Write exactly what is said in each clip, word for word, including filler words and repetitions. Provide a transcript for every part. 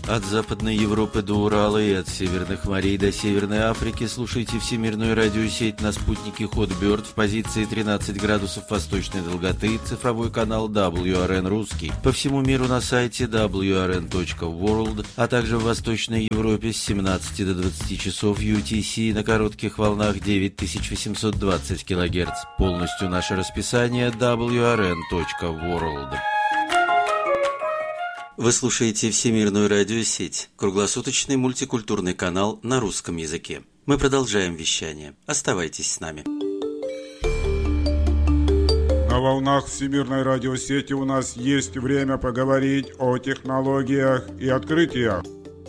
От Западной Европы до Урала и от Северных морей до Северной Африки слушайте всемирную радиосеть на спутнике Hotbird в позиции тринадцать градусов восточной долготы, цифровой канал дабл ю ар эн русский. По всему миру на сайте дабл ю ар эн точка ворлд, а также в Восточной Европе с семнадцати до двадцати часов ю ти си на коротких волнах девять тысяч восемьсот двадцать килогерц. Полностью наше расписание дабл ю ар эн точка ворлд. Вы слушаете Всемирную радиосеть, круглосуточный мультикультурный канал на русском языке. Мы продолжаем вещание. Оставайтесь с нами. На волнах Всемирной радиосети у нас есть время поговорить о технологиях и открытиях.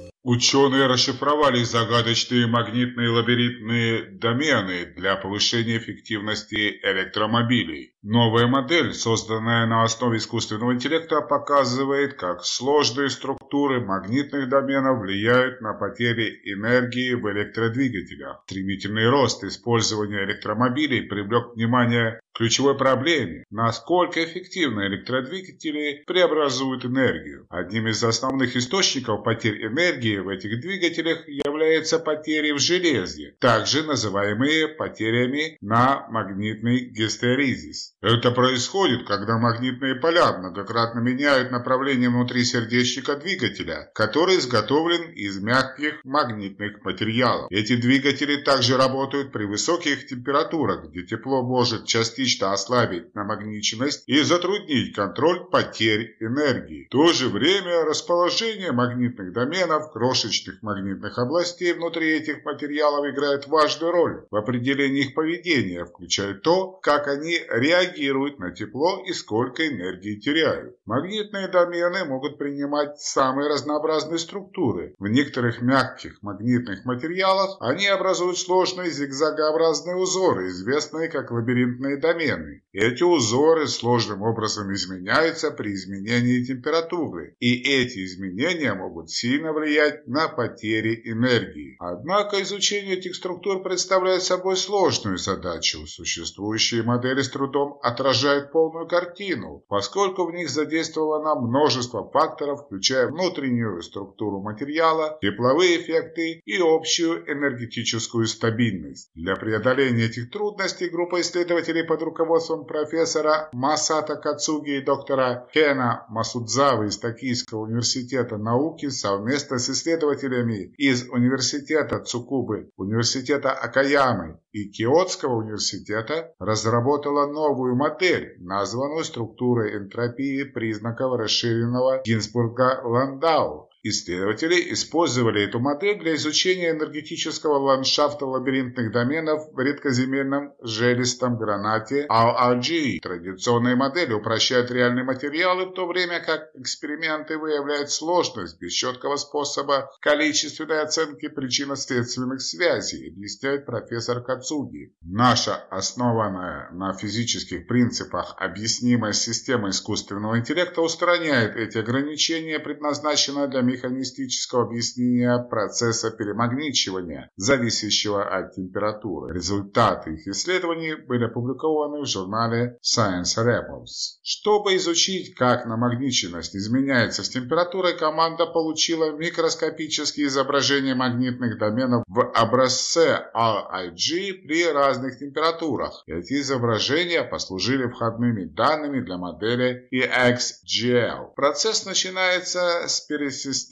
Ученые расшифровали загадочные магнитные лабиринтные домены для повышения эффективности электромобилей. Новая модель, созданная на основе искусственного интеллекта, показывает, как сложные структуры магнитных доменов влияют на потери энергии в электродвигателях. Стремительный рост использования электромобилей привлек внимание к ключевой проблеме: насколько эффективно электродвигатели преобразуют энергию. Одним из основных источников потерь энергии в этих двигателях являются потери в железе, также называемые потерями на магнитный гистерезис. Это происходит, когда магнитные поля многократно меняют направление внутри сердечника двигателя, который изготовлен из мягких магнитных материалов. Эти двигатели также работают при высоких температурах, где тепло может частично ослабить намагниченность и затруднить контроль потерь энергии. В то же время расположение магнитных доменов, крошечных магнитных областей внутри этих материалов играет важную роль в определении их поведения, включая то, как они реагируют на тепло и сколько энергии теряют. Магнитные домены могут принимать самые разнообразные структуры. В некоторых мягких магнитных материалах они образуют сложные зигзагообразные узоры, известные как лабиринтные домены. Эти узоры сложным образом изменяются при изменении температуры, и эти изменения могут сильно влиять на потери энергии. Однако изучение этих структур представляет собой сложную задачу. Существующие модели с трудом отражают полную картину, поскольку в них задействовано множество факторов, включая внутреннюю структуру материала, тепловые эффекты и общую энергетическую стабильность. Для преодоления этих трудностей группа исследователей под руководством профессора Масато Кацуги и доктора Кена Масудзавы из Токийского университета науки совместно с исследователями из университета Цукубы, университета Акаямы и Киотского университета разработала новую модель, названную структурой энтропии признаков расширенного Гинзбурга-Ландау. Исследователи использовали эту модель для изучения энергетического ландшафта лабиринтных доменов в редкоземельном железистом гранате эл ар джи. Традиционные модели упрощают реальные материалы, в то время как эксперименты выявляют сложность без четкого способа количественной оценки причинно-следственных связей, объясняет профессор Кацуги. Наша основанная на физических принципах объяснимая система искусственного интеллекта устраняет эти ограничения, предназначенная для механистического объяснения процесса перемагничивания, зависящего от температуры. Результаты их исследований были опубликованы в журнале Science Reports. Чтобы изучить, как намагниченность изменяется с температурой, команда получила микроскопические изображения магнитных доменов в образце эл ай джи при разных температурах. Эти изображения послужили входными данными для модели и экс джи эл. Процесс начинается с пересистентной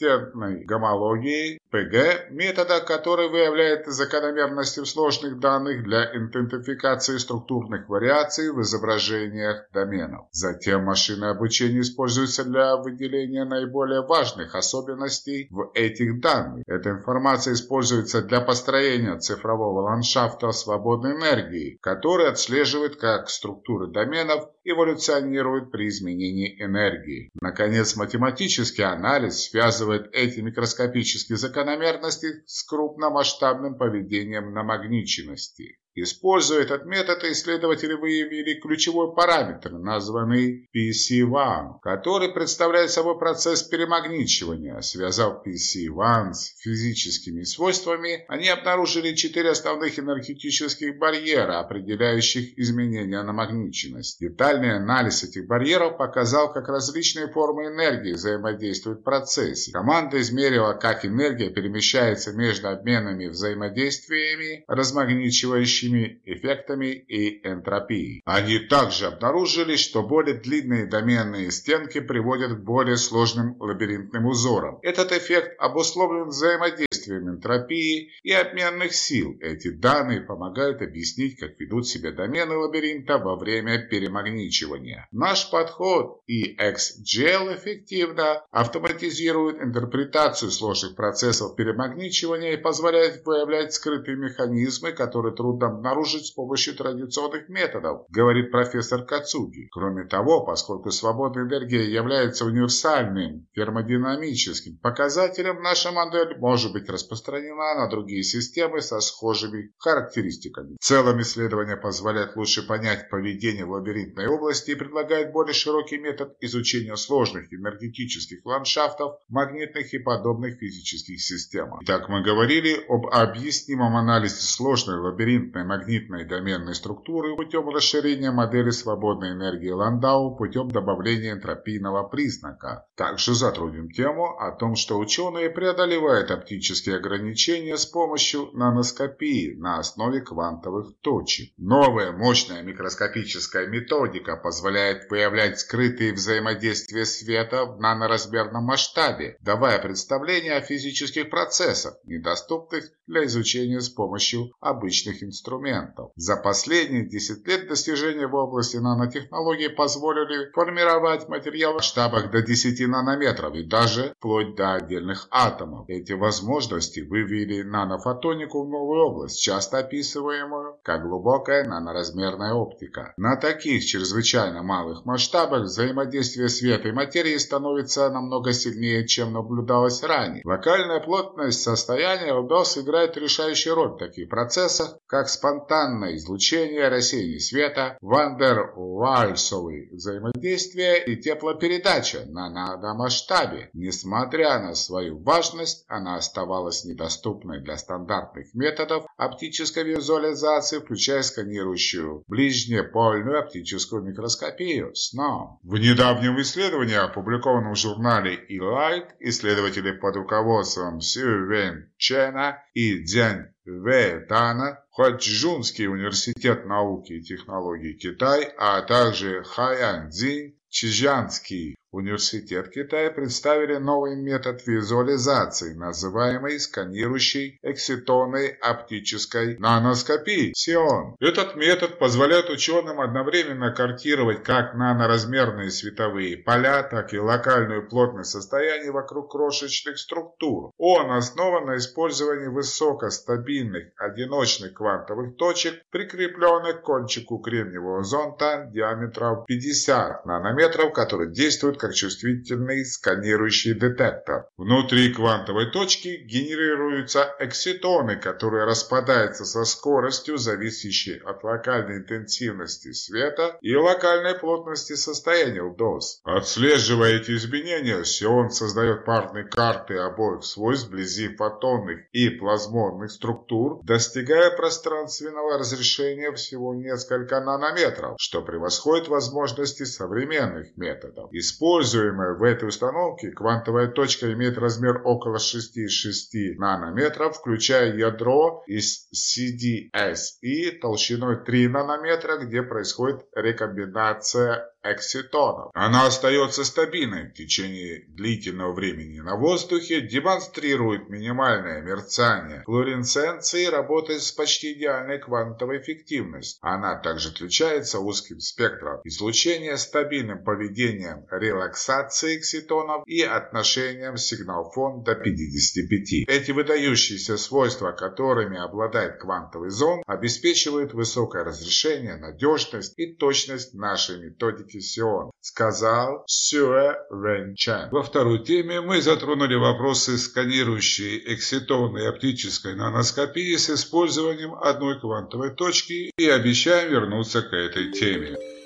гомологии пэ гэ, метода, который выявляет закономерности в сложных данных для идентификации структурных вариаций в изображениях доменов. Затем машинное обучение используется для выделения наиболее важных особенностей в этих данных. Эта информация используется для построения цифрового ландшафта свободной энергии, который отслеживает, как структуры доменов эволюционируют при изменении энергии. Наконец, математический анализ связывает эти микроскопические закономерности с крупномасштабным поведением намагниченности. Используя этот метод, исследователи выявили ключевой параметр, названный пи си один, который представляет собой процесс перемагничивания. Связав пи си один с физическими свойствами, они обнаружили четыре основных энергетических барьера, определяющих изменения намагниченности. Детальный анализ этих барьеров показал, как различные формы энергии взаимодействуют в процессе. Команда измерила, как энергия перемещается между обменными взаимодействиями, размагничивающими эффектами и энтропией. Они также обнаружили, что более длинные доменные стенки приводят к более сложным лабиринтным узорам. Этот эффект обусловлен взаимодействием энтропии и обменных сил. Эти данные помогают объяснить, как ведут себя домены лабиринта во время перемагничивания. Наш подход и икс джи эл эффективно автоматизирует интерпретацию сложных процессов перемагничивания и позволяет выявлять скрытые механизмы, которые трудно обнаружить с помощью традиционных методов, говорит профессор Кацуги. Кроме того, поскольку свободная энергия является универсальным термодинамическим показателем, наша модель может быть распространена на другие системы со схожими характеристиками. В целом, исследование позволяет лучше понять поведение в лабиринтной области и предлагает более широкий метод изучения сложных энергетических ландшафтов, магнитных и подобных физических систем. Итак, мы говорили об объяснимом анализе сложной лабиринтной магнитной доменной структуры путем расширения модели свободной энергии Ландау путем добавления энтропийного признака. Также затронем тему о том, что ученые преодолевают оптические ограничения с помощью наноскопии на основе квантовых точек. Новая мощная микроскопическая методика позволяет выявлять скрытые взаимодействия света в наноразмерном масштабе, давая представление о физических процессах, недоступных для изучения с помощью обычных инструментов. За последние десять лет достижения в области нанотехнологий позволили формировать материал в масштабах до десяти нанометров и даже вплоть до отдельных атомов. Эти возможности вывели нанофотонику в новую область, часто описываемую как глубокая наноразмерная оптика. На таких чрезвычайно малых масштабах взаимодействие света и материи становится намного сильнее, чем наблюдалось ранее. Локальная плотность состояния ЛДОС играет решающую роль в таких процессах, как спонтанное излучение, рассеяние света, вандер-вальсовые взаимодействия и теплопередача на наномасштабе. Несмотря на свою важность, она оставалась недоступной для стандартных методов оптической визуализации, включая сканирующую ближнепольную оптическую микроскопию СНО. В недавнем исследовании, опубликованном в журнале E-Light, исследователи под руководством Сю Вен Чена и Дзянь Вэ Тана, Хуачжунский университет науки и технологий Китай, а также Хайян Цзинь, Чжанский университет Китая представили новый метод визуализации, называемый сканирующей экситонной оптической наноскопией СИОН. Этот метод позволяет ученым одновременно картировать как наноразмерные световые поля, так и локальную плотность состояния вокруг крошечных структур. Он основан на использовании высокостабильных одиночных квантовых точек, прикрепленных к кончику кремниевого зонта диаметром пятьдесят нанометров, который действует как чувствительный сканирующий детектор. Внутри квантовой точки генерируются экситоны, которые распадаются со скоростью, зависящей от локальной интенсивности света и локальной плотности состояния ЛДОС. Отслеживая эти изменения, СИОН создает парные карты обоих свойств вблизи фотонных и плазмонных структур, достигая пространственного разрешения всего несколько нанометров, что превосходит возможности современных методов. Используемая в этой установке квантовая точка имеет размер около шести целых шести десятых нанометров, включая ядро из си ди эс и толщиной три нанометра, где происходит рекомбинация экситонов. Она остается стабильной в течение длительного времени на воздухе, демонстрирует минимальное мерцание флуоресценции и работает с почти идеальной квантовой эффективностью. Она также отличается узким спектром излучения, стабильным поведением релаксации экситонов и отношением сигнал-фон до пятидесяти пяти. Эти выдающиеся свойства, которыми обладает квантовый зонд, обеспечивают высокое разрешение, надежность и точность нашей методики конфессион, сказал Сюэ Вэньчан. Во второй теме мы затронули вопросы сканирующей экситонной оптической наноскопии с использованием одной квантовой точки и обещаем вернуться к этой теме.